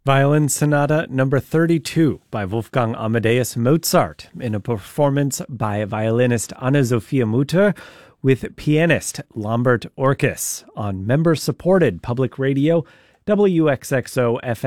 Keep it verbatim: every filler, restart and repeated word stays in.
Violin Sonata Number thirty-two by Wolfgang Amadeus Mozart in a performance by violinist Anna-Sophia Mutter with pianist Lambert Orkes on member-supported public radio W X X O F M.